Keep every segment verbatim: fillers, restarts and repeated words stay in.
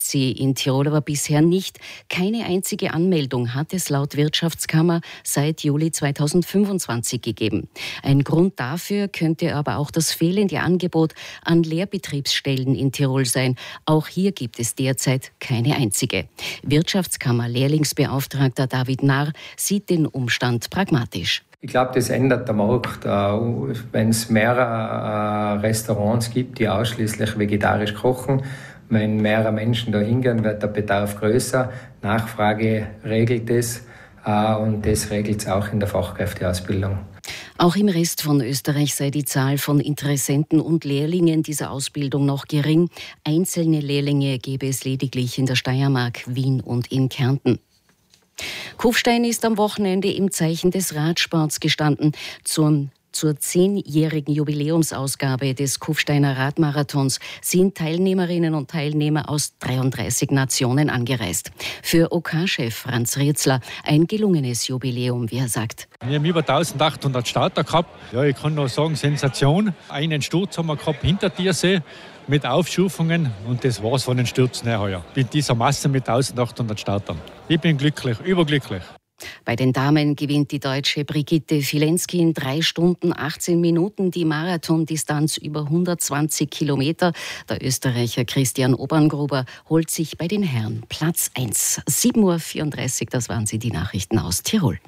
sie in Tirol aber bisher nicht. Keine einzige Anmeldung hat es laut Wirtschaftskammer seit Juli zweitausendfünfundzwanzig gegeben. Ein Grund dafür könnte aber auch das fehlende Angebot an Lehrbetriebsstellen in Tirol sein. Auch hier gibt es derzeit keine einzige. Wirtschaftskammer Lehrlingsbeauftragter David Narr sieht den Umstand pragmatisch. Ich glaube, das ändert der Markt. Wenn es mehrere Restaurants gibt, die ausschließlich vegetarisch kochen, wenn mehrere Menschen da hingehen, wird der Bedarf größer. Nachfrage regelt es und das regelt es auch in der Fachkräfteausbildung. Auch im Rest von Österreich sei die Zahl von Interessenten und Lehrlingen dieser Ausbildung noch gering. Einzelne Lehrlinge gäbe es lediglich in der Steiermark, Wien und in Kärnten. Kufstein ist am Wochenende im Zeichen des Radsports gestanden. Zum Zur zehnjährigen Jubiläumsausgabe des Kufsteiner Radmarathons sind Teilnehmerinnen und Teilnehmer aus dreiunddreißig Nationen angereist. Für O K-Chef Franz Rietzler ein gelungenes Jubiläum, wie er sagt. Wir haben über eintausendachthundert Starter gehabt. Ja, ich kann nur sagen, Sensation. Einen Sturz haben wir gehabt hinter Tiersee mit Aufschufungen und das war's von den Stürzen her heuer. In dieser Masse mit eintausendachthundert Startern. Ich bin glücklich, überglücklich. Bei den Damen gewinnt die Deutsche Brigitte Filensky in drei Stunden achtzehn Minuten die Marathondistanz über hundertzwanzig Kilometer. Der Österreicher Christian Oberngruber holt sich bei den Herren Platz eins. sieben Uhr vierunddreißig, das waren sie, die Nachrichten aus Tirol.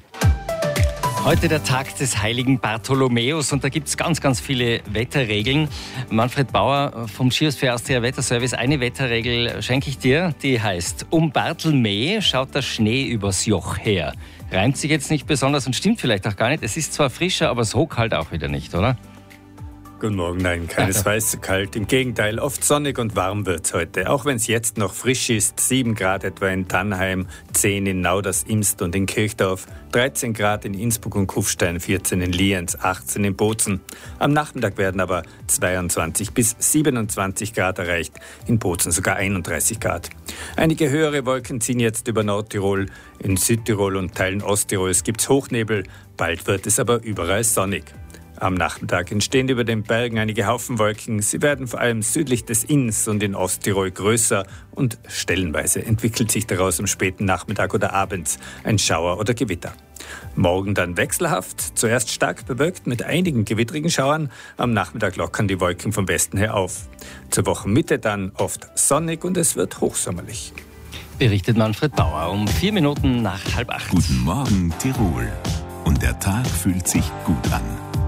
Heute der Tag des heiligen Bartholomäus und da gibt es ganz, ganz viele Wetterregeln. Manfred Bauer vom Skiosphere Austria Wetterservice, eine Wetterregel schenke ich dir, die heißt: Um Bartelmee schaut der Schnee übers Joch her. Reimt sich jetzt nicht besonders und stimmt vielleicht auch gar nicht. Es ist zwar frischer, aber so kalt auch wieder nicht, oder? Guten Morgen, nein, keinesfalls zu kalt. Im Gegenteil, oft sonnig und warm wird's heute. Auch wenn es jetzt noch frisch ist, sieben Grad etwa in Tannheim, zehn in Nauders, Imst und in Kirchdorf, dreizehn Grad in Innsbruck und Kufstein, vierzehn in Lienz, achtzehn in Bozen. Am Nachmittag werden aber zweiundzwanzig bis siebenundzwanzig Grad erreicht, in Bozen sogar einunddreißig Grad. Einige höhere Wolken ziehen jetzt über Nordtirol, in Südtirol und Teilen Osttirols gibt's Hochnebel, bald wird es aber überall sonnig. Am Nachmittag entstehen über den Bergen einige Haufenwolken. Sie werden vor allem südlich des Inns und in Osttirol größer und stellenweise entwickelt sich daraus am späten Nachmittag oder abends ein Schauer oder Gewitter. Morgen dann wechselhaft, zuerst stark bewölkt mit einigen gewittrigen Schauern. Am Nachmittag lockern die Wolken vom Westen her auf. Zur Wochenmitte dann oft sonnig und es wird hochsommerlich. Berichtet Manfred Bauer um vier Minuten nach halb acht. Guten Morgen Tirol. Und der Tag fühlt sich gut an.